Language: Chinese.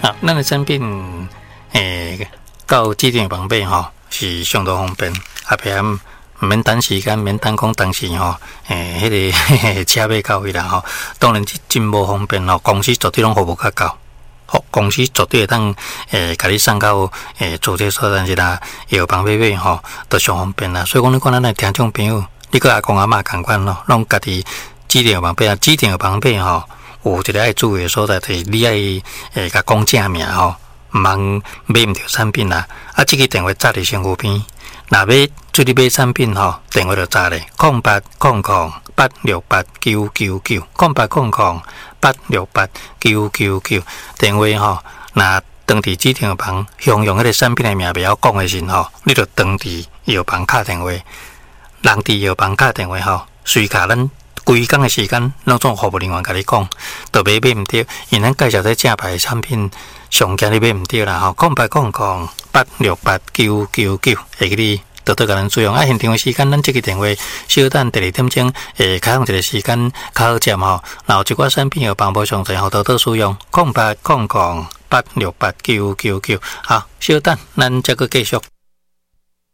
好，咱的产品到指定的房买吼是相当方便，啊，别唔免等时间，免等讲当时吼，迄个车尾到位啦吼。当然真无方便吼，公司绝对拢服务较够。好，公司绝对会当甲你送到做这所在是啦，药房买吼，都上方便啦。所以讲，你看咱的听众朋友，你个阿公阿嬷共款咯，拢家己指定房买啊，指定房买吼，有一个爱注意的所在，就是你爱甲讲正名吼，毋通买毋着产品啦。啊，这个电话扎伫身躯边，若要做你买产品吼，电话就扎咧0800868999，0800868999，电话吼，若当伫指定房享用迄个产品的名袂晓讲的时候，你就当伫药房敲电话，人伫药房敲电话吼，随卡咱规工的时间，拢总服务人员甲你讲，都买毋着，因咱介绍这正牌的产品，上惊你买毋着啦吼，0800868999，会记你。多多甲咱使用啊！现场的时间，咱这个电话稍等第2点钟，开放一个时间较好接吼。然后一寡产品有帮无详细，好多多使用。0800868999，好，稍等，咱再个继续。